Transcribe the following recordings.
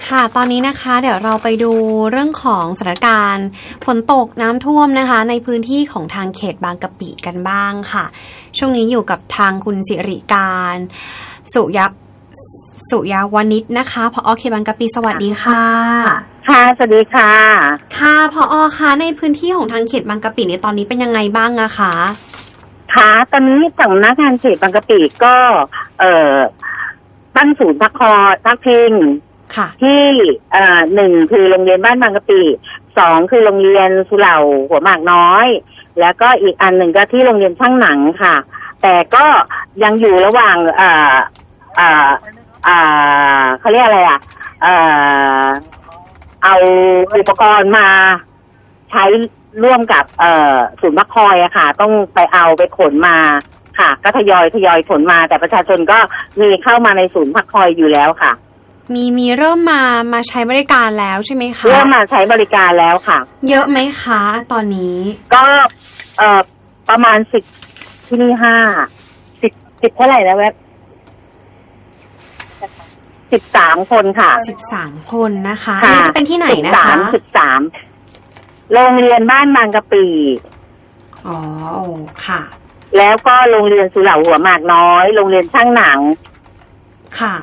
ค่ะตอนนี้นะคะเดี๋ยวเราไปดูเรื่องของสถานการณ์ฝนตกน้ำท่วมนะคะในพื้นที่ของทางเขตบางกะปิกันบ้างค่ะช่วงนี้อยู่กับทางคุณสิริการสุยวณิชนะคะผอ.เขตบางกะปิสวัสดีค่ะค่ะสวัสดีค่ะค่ะผอ.คะในพื้นที่ของทางเขตบางกะปิในตอนนี้เป็นยังไงบ้างอะคะค่ะตอนนี้สำนักงานเขตบางกะปิก็ตั้งศูนย์พักพิงที่1คือโรงเรียนบ้านบางกะปิ2คือโรงเรียนสุเหร่าหัวหมากน้อยแล้วก็อีกอันหนึ่งก็ที่โรงเรียนช่างหนังค่ะแต่ก็ยังอยู่ระหว่างเขาเรียกอะไรเอาอุปกรณ์มาใช้ร่วมกับศูนย์พักคอยอะค่ะต้องไปขนมาค่ะก็ทยอยขนมาแต่ประชาชนก็มีเข้ามาในศูนย์พักคอยอยู่แล้วค่ะมีเริ่มมาใช้บริการแล้วใช่ไหมคะเริ่มมาใช้บริการแล้วค่ะเยอะไหมคะตอนนี้ก็ประมาณ10ที่นี่10เท่าไหร่นะแวบ13คนค่ะ 13คนนะคะนี่จะเป็นที่ไหนนะคะ 13โรงเรียนบ้านบางกะปิอ๋อค่ะแล้วก็โรงเรียนสุเหร่าหัวหมากน้อยโรงเรียนช่างหนังค่ะ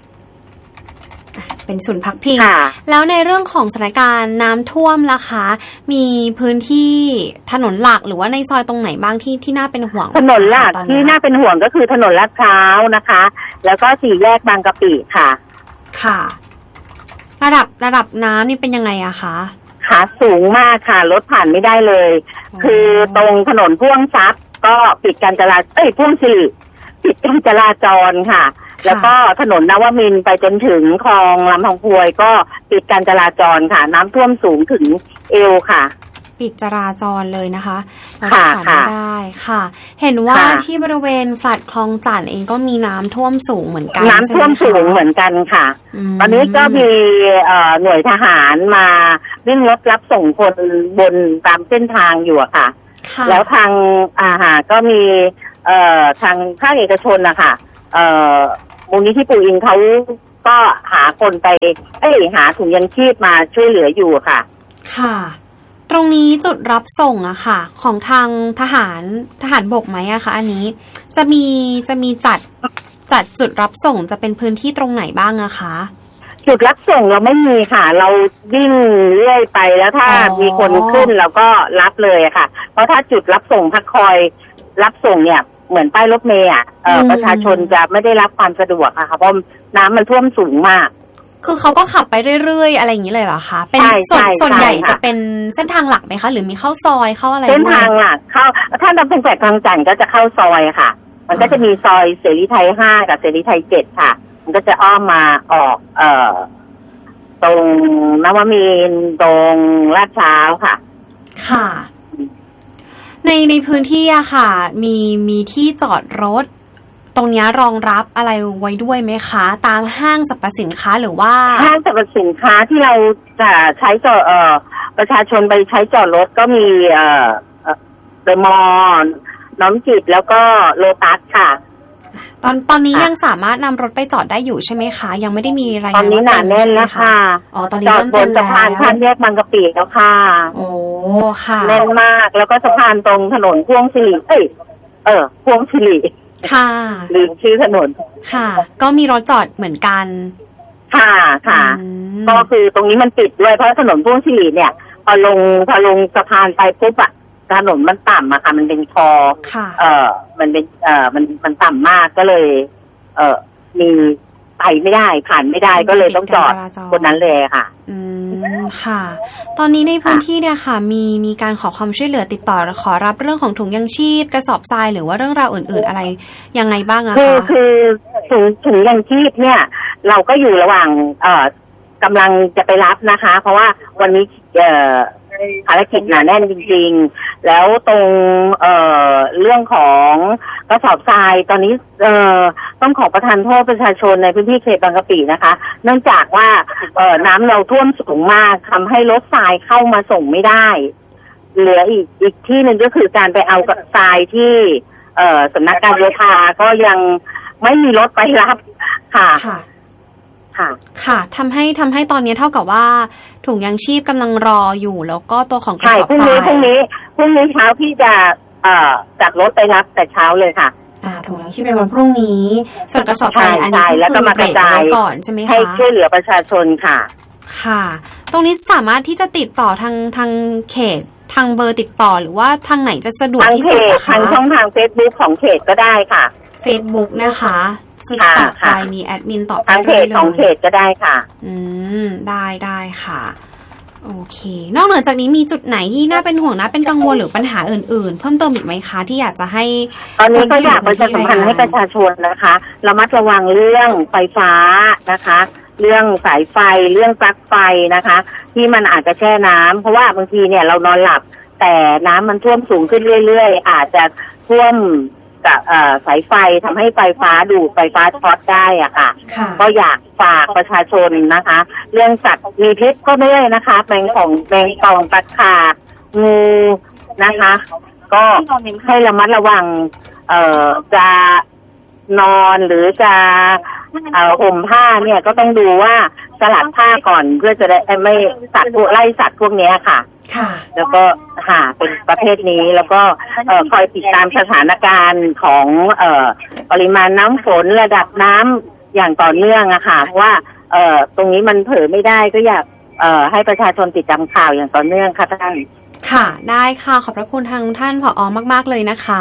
เป็นศูนย์พักพิงแล้วในเรื่องของสถานการณ์น้ำท่วมล่ะคะมีพื้นที่ถนนหลักหรือว่าในซอยตรงไหนบ้างที่น่าเป็นห่วงถนนหลักที่น่าเป็นห่วงก็คือถนนลาดพร้าวนะคะแล้วก็4แยกบางกะปิค่ะค่ะระดับน้ำนี่เป็นยังไงอะคะค่ะสูงมากค่ะรถผ่านไม่ได้เลยคือตรงถนนพ่วงทรัพย์ก็ปิดการจราพ่วงสิริปิดการจราจรค่ะแล้วก็ถนนนวมินทร์ไปจนถึงคลองลำพองพวยก็ปิดการจราจรค่ะน้ำท่วมสูงถึงเอวค่ะปิดจราจรเลยนะคะผ่านไม่ได้ค่ะเห็นว่าที่บริเวณฝาดคลองจั่นเองก็มีน้ำท่วมสูงเหมือนกันน้ำท่วมสูงเหมือนกันค่ะตอนนี้ก็มีหน่วยทหารมาวิ่งรถรับส่งคนบนตามเส้นทางอยู่ค่ะแล้วทางก็มีทางภาคเอกชนนะคะมูลนิธิปู่อินเขาก็หาคนไปหาถุงยังชีพมาช่วยเหลืออยู่ค่ะค่ะตรงนี้จุดรับส่งอะค่ะของทางทหารบกไหมอะคะอันนี้จะมีจัดจุดรับส่งจะเป็นพื้นที่ตรงไหนบ้างอะคะจุดรับส่งเราไม่มีค่ะเราวิ่งเรื่อยไปแล้วถ้ามีคนขึ้นเราก็รับเลยค่ะเพราะถ้าจุดรับส่งพักคอยรับส่งเนี่ยเหมือนป้ายรถเมล์ประชาชนจะไม่ได้รับความสะดวกค่ะเพราะน้ำมันท่วมสูงมากคือเขาก็ขับไปเรื่อยๆอะไรอย่างนี้เลยเหรอคะเป็นส่วนใหญ่จะเป็นเส้นทางหลักไหมคะหรือมีเข้าซอยเข้าอะไรเส้นทางหลักเข้าถ้าเราเป็นแขวงคลองจั่นก็จะเข้าซอยค่ะมันก็จะมีซอยเสรีไทย5กับเสรีไทย7ค่ะมันก็จะอ้อมมาออกตรงนวมินทร์ตรงลาดพร้าวค่ะค่ะในพื้นที่อะค่ะมีที่จอดรถตรงนี้รองรับอะไรไว้ด้วยไหมคะตามห้างสรรพสินค้าหรือว่าห้างสรรพสินค้าที่เราจะใช้ประชาชนไปใช้จอดรถก็มีเดอะมอลล์น้อมจิตแล้วก็โลตัสค่ะตอนนี้ยังสามารถนำรถไปจอดได้อยู่ใช่ไหมคะยังไม่ได้มีรายงานตอนนี้หนาแน่นแล้วค่ะตอนนี้เริ่มเต็มแล้วสะพานข้ามแยกบางกะปิแล้วค่ะโอ้ค่ะแน่นมากแล้วก็สะพานตรงถนนพ่วงสิริพ่วงสิริค่ะลืมชื่อถนนค่ะก็มีรถจอดเหมือนกันค่ะก็คือตรงนี้มันปิดด้วยเพราะถนนพ่วงสิริเนี่ยพอลงสะพานไปปุ๊บอะถนนมันต่ำอะค่ะมันเป็นคอมันเป็นมันต่ำมากก็เลยมีไปไม่ได้ผ่านไม่ได้ก็เลยต้องจอดบนนั้นเลยค่ะค่ะตอนนี้ในพื้นที่เนี่ยค่ะมีการขอความช่วยเหลือติดต่อขอรับเรื่องของถุงยังชีพกระสอบทรายหรือว่าเรื่องราวอื่นๆอะไรยังไงบ้างอะคะคือถุงยังชีพเนี่ยเราก็อยู่ระหว่างกำลังจะไปรับนะคะเพราะว่าวันนี้ภารกิจหนาแน่นจริงๆแล้วตรงเรื่องของกระสอบทรายตอนนี้ต้องขอประทานโทษประชาชนในพื้นที่เขตบางกะปินะคะเนื่องจากว่าน้ำเราท่วมสูงมากทำให้รถทรายเข้ามาส่งไม่ได้เหลืออีกที่หนึ่งก็คือการไปเอาทรายที่สำนักการโยธาก็ยังไม่มีรถไปรับค่ะค่ะค่ะทำให้ตอนนี้เท่ากับว่าถุงยางชีพกำลังรออยู่แล้วก็ตัวของกระสอบทรายพรุ่งนี้เช้าพี่จะจากรถไปรับแต่เช้าเลยค่ะถุงยางชีพเป็นวันพรุ่งนี้ส่วนกระสอบทรายอันนี้แล้วก็มากระจายก่อนใช่ไหมคะให้ช่วยเหลือประชาชนค่ะค่ะตรงนี้สามารถที่จะติดต่อทางเขตทางเบอร์ติดต่อหรือว่าทางไหนจะสะดวกที่สุดคะทางช่องทาง Facebook ของเขตก็ได้ค่ะ Facebook นะคะสุดต่อไปมีแอดมินตอบทางเพจของเขตก็ได้ค่ะได้ค่ะโอเคนอกเหนือจากนี้มีจุดไหนที่น่าเป็นห่วงน่าเป็นกังวลหรือปัญหาอื่นๆเพิ่มเติมอีกไหมคะที่อยากจะให้ตอนนี้ก็อยากประชาสัมพันธ์ให้ประชาชนนะคะระมัดระวังเรื่องไฟฟ้านะคะเรื่องสายไฟเรื่องปลั๊กไฟนะคะที่มันอาจจะแช่น้ำเพราะว่าบางทีเนี่ยเรานอนหลับแต่น้ำมันท่วมสูงขึ้นเรื่อยๆอาจจะท่วมกับสายไฟทำให้ไฟฟ้าดูดไฟฟ้าช็อตได้อ่ะค่ะก็อยากฝากประชาชนนะคะเรื่องสัตว์มีพิษก็ไม่ได้นะคะแมงป่องตะขาบงูนะคะก็ให้ระมัดระวังจะนอนหรือจะห่มผ้าเนี่ยก็ต้องดูว่าสลัดผ้าก่อนเพื่อจะได้ไม่สัตว์ไล่สัตว์พวกนี้ค่ะแล้วก็เป็นประเภทนี้แล้วก็คอยติดตามสถานการณ์ของปริมาณน้ำฝนระดับน้ำอย่างต่อเนื่องอะค่ะเพราะว่าตรงนี้มันเผลอไม่ได้ก็อยากให้ประชาชนติดตามข่าวอย่างต่อเนื่องค่ะท่านค่ะได้ค่ะขอบพระคุณทางท่านผอ.มากๆเลยนะคะ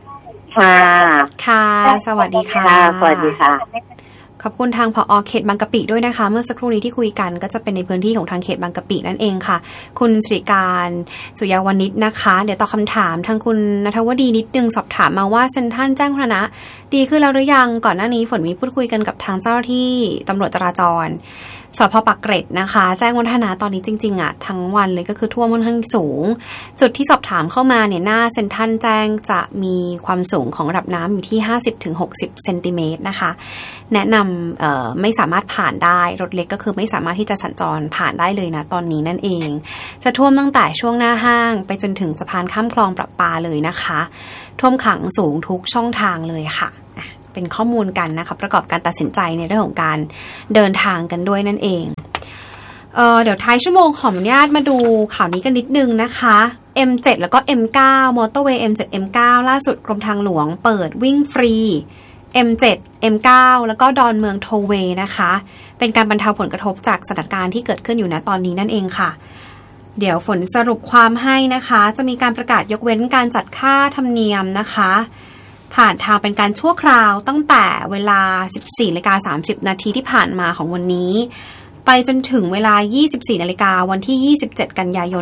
ค่ะสวัสดีค่ะสวัสดีค่ะขอบคุณทางผอ.เขตบางกะปิด้วยนะคะเมื่อสักครู่นี้ที่คุยกันก็จะเป็นในพื้นที่ของทางเขตบางกะปินั่นเองค่ะคุณสิริการสุยาวนิชนะคะเดี๋ยวตอบคำถามทางคุณณัฐวดีนิดนึงสอบถามมาว่าเซ็นทรัลแจ้งวัฒนะดีขึ้นแล้วหรือยังก่อนหน้านี้ฝนมีพูดคุยกันกับทางเจ้าหน้าที่ตำรวจจราจรสพ.ปากเกร็ดนะคะแจ้งวัฒนะตอนนี้จริงๆอ่ะทั้งวันเลยก็คือท่วมค่อนข้างสูงจุดที่สอบถามเข้ามาเนี่ยหน้าเซ็นทรัลแจ้งจะมีความสูงของระดับน้ำอยู่ที่ 50-60 เซนติเมตรนะคะแนะนำไม่สามารถผ่านได้รถเล็กก็คือไม่สามารถที่จะสัญจรผ่านได้เลยนะตอนนี้นั่นเองจะท่วมตั้งแต่ช่วงหน้าห้างไปจนถึงสะพานข้ามคลองประปาเลยนะคะท่วมขังสูงทุกช่องทางเลยค่ะเป็นข้อมูลกันนะคะประกอบการตัดสินใจในเรื่องของการเดินทางกันด้วยนั่นเองเดี๋ยวท้ายชั่วโมงขออนุญาตมาดูข่าวนี้กันนิดนึงนะคะ M7 แล้วก็ M9 มอเตอร์เวย์ M7 M9 ล่าสุดกรมทางหลวงเปิดวิ่งฟรี M7 M9 แล้วก็ดอนเมืองโทเวย์นะคะเป็นการบรรเทาผลกระทบจากสถานการณ์ที่เกิดขึ้นอยู่ณตอนนี้นั่นเองค่ะเดี๋ยวฝนสรุปความให้นะคะจะมีการประกาศยกเว้นการจัดค่าธรรมเนียมนะคะผ่านทางเป็นการชั่วคราวตั้งแต่เวลา 14:30 นาทีที่ผ่านมาของวันนี้ไปจนถึงเวลา 24:00 นวันที่ 27 กันยายน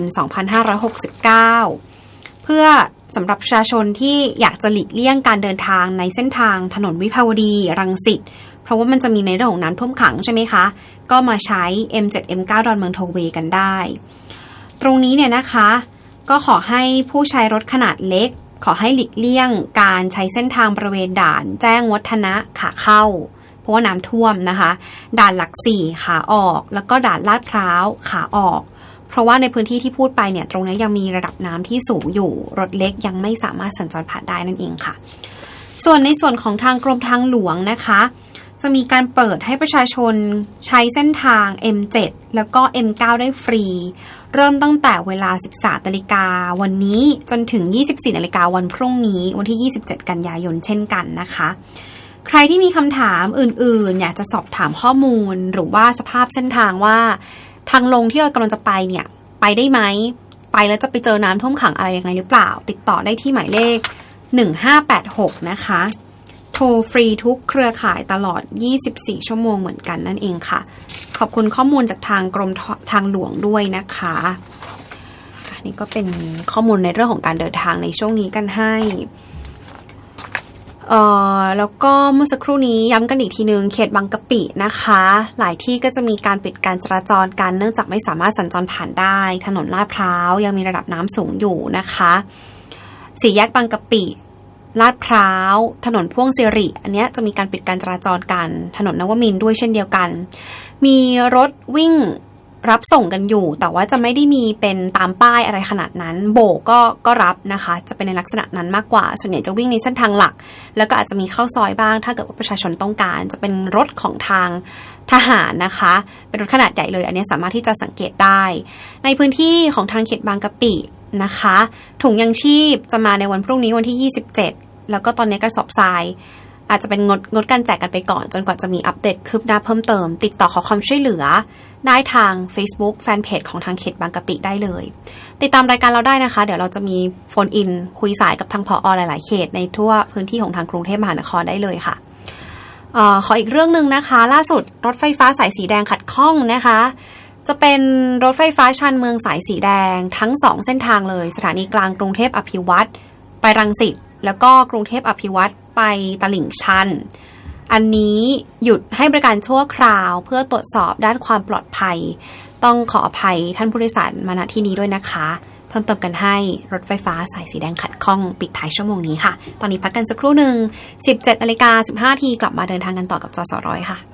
2569 เพื่อสำหรับประชาชนที่อยากจะหลีกเลี่ยงการเดินทางในเส้นทางถนนวิภาวดีรังสิตเพราะว่ามันจะมีในเรื่องของน้ำท่วมขังใช่ไหมคะก็มาใช้ M7 M9 ดอนเมืองโทเวย์กันได้ตรงนี้เนี่ยนะคะก็ขอให้ผู้ใช้รถขนาดเล็กขอให้หลีกเลี่ยงการใช้เส้นทางบริเวณด่านแจ้งวัฒนะขาเข้าเพราะว่าน้ำท่วมนะคะด่านหลัก4ขาออกแล้วก็ด่านลาดพร้าวขาออกเพราะว่าในพื้นที่ที่พูดไปเนี่ยตรงนี้ยังมีระดับน้ำที่สูงอยู่รถเล็กยังไม่สามารถสัญจรผ่านได้นั่นเองค่ะส่วนในส่วนของทางกรมทางหลวงนะคะจะมีการเปิดให้ประชาชนใช้เส้นทาง M7 แล้วก็ M9 ได้ฟรีเริ่มตั้งแต่เวลา 13:00 นวันนี้จนถึง 24:00 นวันพรุ่งนี้วันที่ 27 กันยายนเช่นกันนะคะใครที่มีคำถามอื่นๆอยากจะสอบถามข้อมูลหรือว่าสภาพเส้นทางว่าทางลงที่เรากำลังจะไปเนี่ยไปได้ไหมไปแล้วจะไปเจอน้ำท่วมขังอะไรยังไงหรือเปล่าติดต่อได้ที่หมายเลข1586นะคะโทรฟรีทุกเครือข่ายตลอด24ชั่วโมงเหมือนกันนั่นเองค่ะขอบคุณข้อมูลจากทางกรมทางหลวงด้วยนะคะนี่ก็เป็นข้อมูลในเรื่องของการเดินทางในช่วงนี้กันให้แล้วก็เมื่อสักครู่นี้ย้ำกันอีกทีนึงเขตบางกะปินะคะหลายที่ก็จะมีการปิดการจราจรกันเนื่องจากไม่สามารถสัญจรผ่านได้ถนนลาดพร้าวยังมีระดับน้ำสูงอยู่นะคะสี่แยกบางกะปิลาดพร้าวถนนพ่วงสิริอันนี้จะมีการปิดการจราจรกันถนนนวมินทร์ด้วยเช่นเดียวกันมีรถวิ่งรับส่งกันอยู่แต่ว่าจะไม่ได้มีเป็นตามป้ายอะไรขนาดนั้นโบก็รับนะคะจะเป็นในลักษณะนั้นมากกว่าส่วนใหญ่จะวิ่งในเส้นทางหลักแล้วก็อาจจะมีเข้าซอยบ้างถ้าเกิดว่าประชาชนต้องการจะเป็นรถของทางทหารนะคะเป็นรถขนาดใหญ่เลยอันนี้สามารถที่จะสังเกตได้ในพื้นที่ของทางเขตบางกะปินะคะถุงยังชีพจะมาในวันพรุ่งนี้วันที่27แล้วก็ตอนนี้กระสอบทรายอาจจะเป็นงดการแจกกันไปก่อนจนกว่าจะมีอัปเดตคืบหน้าเพิ่มเติมติดต่อขอความช่วยเหลือได้ทาง Facebook แฟนเพจของทางเขตบางกะปิได้เลยติดตามรายการเราได้นะคะเดี๋ยวเราจะมีโฟนอินคุยสายกับทางผอ.หลายๆเขตในทั่วพื้นที่ของทางกรุงเทพมหานครได้เลยค่ะขออีกเรื่องนึงนะคะล่าสุดรถไฟฟ้าสายสีแดงขัดข้องนะคะจะเป็นรถไฟฟ้าชานเมืองสายสีแดงทั้ง2เส้นทางเลยสถานีกลางกรุงเทพอภิวัตรไปรังสิตแล้วก็กรุงเทพอภิวัตรไปตลิ่งชันอันนี้หยุดให้บริการชั่วคราวเพื่อตรวจสอบด้านความปลอดภัยต้องขออภัยท่านผู้โดยสารมาณที่นี้ด้วยนะคะเพิ่มเติมกันให้รถไฟฟ้าสายสีแดงขัดข้องปิดท้ายชั่วโมงนี้ค่ะตอนนี้พักกันสักครู่หนึ่ง 17:15 น.กลับมาเดินทางกันต่อกับจส.ร้อยค่ะ